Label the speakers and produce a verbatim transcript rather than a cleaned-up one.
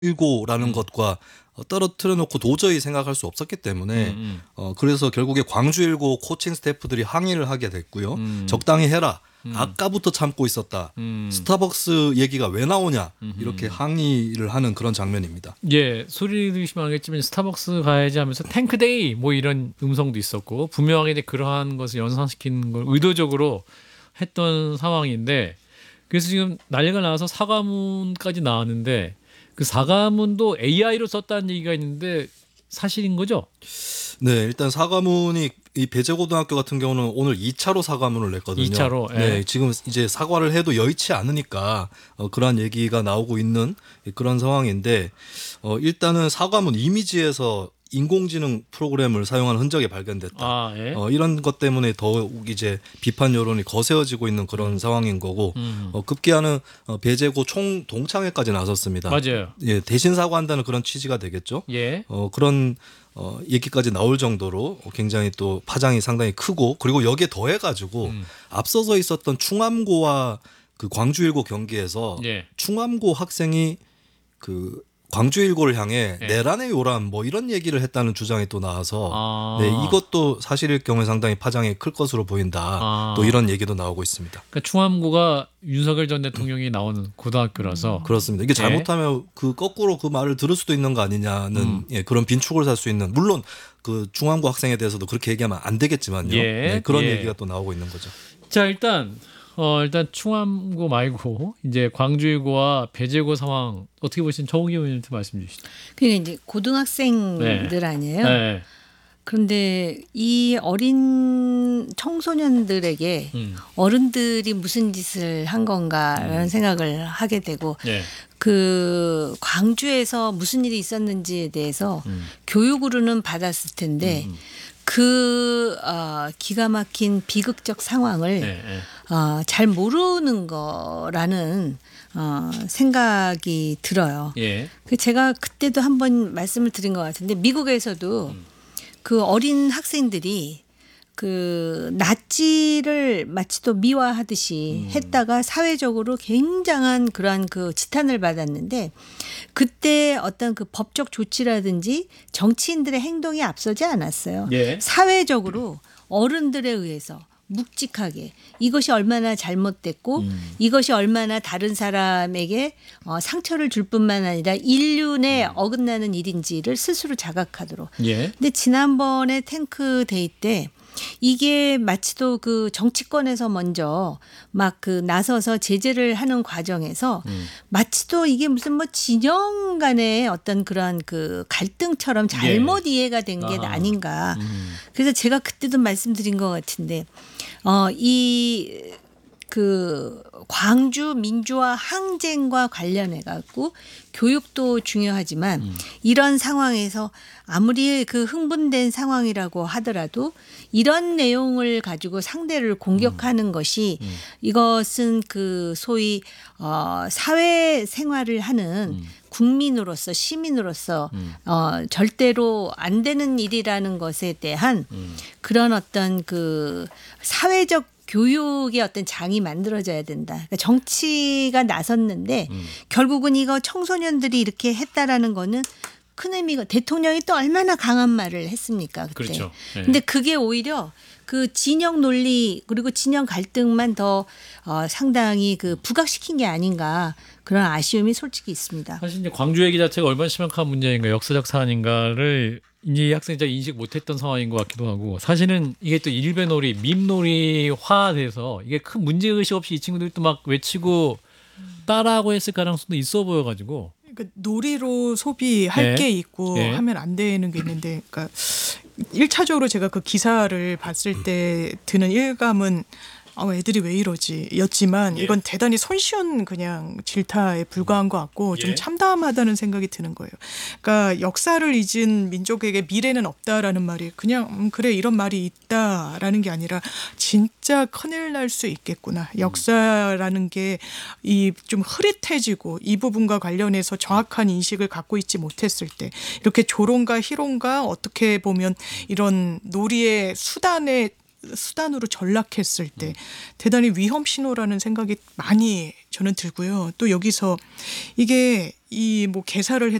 Speaker 1: 일고라는
Speaker 2: 음.
Speaker 1: 것과 어 떨어뜨려 놓고 도저히 생각할 수 없었기 때문에
Speaker 2: 음음.
Speaker 1: 어 그래서 결국에 광주일고 코칭 스태프들이 항의를 하게 됐고요.
Speaker 2: 음.
Speaker 1: "적당히 해라.
Speaker 2: 음.
Speaker 1: 아까부터 참고 있었다.
Speaker 2: 음.
Speaker 1: 스타벅스 얘기가 왜 나오냐." 이렇게
Speaker 2: 음흠.
Speaker 1: 항의를 하는 그런 장면입니다.
Speaker 2: 예. 소리 들으시면 알겠지만 스타벅스 가야지 하면서 탱크데이 뭐 이런 음성도 있었고 분명하게 이제 그러한 것을 연상시키는 걸 의도적으로 했던 상황인데 그래서 지금 난리가 나서 사과문까지 나왔는데 그 사과문도 에이아이로 썼다는 얘기가 있는데 사실인 거죠?
Speaker 1: 네. 일단 사과문이 이 배재고등학교 같은 경우는 오늘 이 차로 사과문을 냈거든요.
Speaker 2: 이 차로. 예.
Speaker 1: 네. 지금 이제 사과를 해도 여의치 않으니까 어 그러한 얘기가 나오고 있는 그런 상황인데 어 일단은 사과문 이미지에서 인공지능 프로그램을 사용한 흔적이 발견됐다.
Speaker 2: 아 예.
Speaker 1: 어 이런 것 때문에 더욱 이제 비판 여론이 거세어지고 있는 그런 상황인 거고
Speaker 2: 음.
Speaker 1: 어 급기야는 어 배재고 총동창회까지 나섰습니다.
Speaker 2: 맞아요.
Speaker 1: 예. 대신 사과한다는 그런 취지가 되겠죠.
Speaker 2: 예.
Speaker 1: 어 그런 어 얘기까지 나올 정도로 굉장히 또 파장이 상당히 크고 그리고 여기에 더해 가지고
Speaker 2: 음.
Speaker 1: 앞서서 있었던 충암고와 그 광주일고 경기에서
Speaker 2: 예.
Speaker 1: 충암고 학생이 그 광주일고를 향해
Speaker 2: 예.
Speaker 1: 내란의 요람 뭐 이런 얘기를 했다는 주장이 또 나와서
Speaker 2: 아.
Speaker 1: 네 이것도 사실일 경우에 상당히 파장이 클 것으로 보인다.
Speaker 2: 아.
Speaker 1: 또 이런 얘기도 나오고 있습니다.
Speaker 2: 그러니까 충암고가 윤석열 전 대통령이 나오는 고등학교라서
Speaker 1: 그렇습니다. 이게
Speaker 2: 예.
Speaker 1: 잘못하면 그 거꾸로 그 말을 들을 수도 있는 거 아니냐는
Speaker 2: 음.
Speaker 1: 예, 그런 빈축을 살 수 있는 물론 그 중앙고 학생에 대해서도 그렇게 얘기하면 안 되겠지만요.
Speaker 2: 예.
Speaker 1: 네, 그런
Speaker 2: 예.
Speaker 1: 얘기가 또 나오고 있는 거죠.
Speaker 2: 자 일단 어 일단 충암고 말고 이제 광주일고와 배재고 상황 어떻게 보시는 정욱이 의원님한테 말씀 주시죠.
Speaker 3: 그게 이제 고등학생들
Speaker 2: 네.
Speaker 3: 아니에요.
Speaker 2: 네.
Speaker 3: 그런데 이 어린 청소년들에게
Speaker 2: 음.
Speaker 3: 어른들이 무슨 짓을 한 건가라는
Speaker 2: 음.
Speaker 3: 생각을 하게 되고
Speaker 2: 예.
Speaker 3: 그 광주에서 무슨 일이 있었는지에 대해서
Speaker 2: 음.
Speaker 3: 교육으로는 받았을 텐데
Speaker 2: 음.
Speaker 3: 그 어, 기가 막힌 비극적 상황을
Speaker 2: 예. 예.
Speaker 3: 어, 잘 모르는 거라는 어, 생각이 들어요.
Speaker 2: 예.
Speaker 3: 그 제가 그때도 한번 말씀을 드린 것 같은데 미국에서도
Speaker 2: 음.
Speaker 3: 그 어린 학생들이 그 나치를 마치 또 미화하듯이
Speaker 2: 음.
Speaker 3: 했다가 사회적으로 굉장한 그러한 그 지탄을 받았는데 그때 어떤 그 법적 조치라든지 정치인들의 행동이 앞서지 않았어요.
Speaker 2: 예.
Speaker 3: 사회적으로 어른들에 의해서 묵직하게 이것이 얼마나 잘못됐고
Speaker 2: 음.
Speaker 3: 이것이 얼마나 다른 사람에게 어, 상처를 줄 뿐만 아니라 인륜에
Speaker 2: 음.
Speaker 3: 어긋나는 일인지를 스스로 자각하도록.
Speaker 2: 예.
Speaker 3: 근데 지난번에 탱크 데이 때 이게 마치도 그 정치권에서 먼저 막 그 나서서 제재를 하는 과정에서
Speaker 2: 음.
Speaker 3: 마치도 이게 무슨 뭐 진영 간의 어떤 그런 그 갈등처럼 잘못
Speaker 2: 예.
Speaker 3: 이해가 된 게
Speaker 2: 아하.
Speaker 3: 아닌가.
Speaker 2: 음.
Speaker 3: 그래서 제가 그때도 말씀드린 것 같은데 어, 이 그 광주 민주화 항쟁과 관련해 갖고 교육도 중요하지만
Speaker 2: 음.
Speaker 3: 이런 상황에서 아무리 그 흥분된 상황이라고 하더라도 이런 내용을 가지고 상대를 공격하는
Speaker 2: 음.
Speaker 3: 것이
Speaker 2: 음.
Speaker 3: 이것은 그 소위 어, 사회 생활을 하는
Speaker 2: 음.
Speaker 3: 국민으로서 시민으로서
Speaker 2: 음.
Speaker 3: 어, 절대로 안 되는 일이라는 것에 대한
Speaker 2: 음.
Speaker 3: 그런 어떤 그 사회적 교육의 어떤 장이 만들어져야 된다. 그러니까 정치가 나섰는데
Speaker 2: 음.
Speaker 3: 결국은 이거 청소년들이 이렇게 했다라는 거는 큰 의미가 대통령이 또 얼마나 강한 말을 했습니까 그때.
Speaker 2: 그렇죠. 예.
Speaker 3: 근데 그게 오히려 그 진영 논리 그리고 진영 갈등만 더 어, 상당히 그 부각시킨 게 아닌가 그런 아쉬움이 솔직히 있습니다.
Speaker 2: 사실 이제 광주 얘기 자체가 얼마나 심각한 문제인가 역사적 사안인가를 이제 이 학생이 잘 인식 못했던 상황인 것 같기도 하고 사실은 이게 또 일베놀이 밈놀이화돼서 이게 큰 문제의식 없이 이 친구들이 또 막 외치고 따라하고 했을 가능성도 있어 보여가지고
Speaker 4: 그러니까 놀이로 소비할
Speaker 2: 예.
Speaker 4: 게 있고
Speaker 2: 예.
Speaker 4: 하면 안 되는 게 있는데 그러니까 일차적으로 제가 그 기사를 봤을 때 드는 일감은 어, 애들이 왜 이러지 였지만
Speaker 2: 예.
Speaker 4: 이건 대단히 손쉬운 그냥 질타에 불과한 것 같고
Speaker 2: 예.
Speaker 4: 좀 참담하다는 생각이 드는 거예요. 그러니까 역사를 잊은 민족에게 미래는 없다라는 말이 그냥 음, 그래 이런 말이 있다라는 게 아니라 진짜 큰일 날 수 있겠구나. 역사라는 게 이 좀 흐릿해지고 이 부분과 관련해서 정확한 인식을 갖고 있지 못했을 때 이렇게 조롱과 희롱과 어떻게 보면 이런 놀이의 수단에 수단으로 전락했을 때 대단히 위험 신호라는 생각이 많이 저는 들고요. 또 여기서 이게 이 뭐 개사를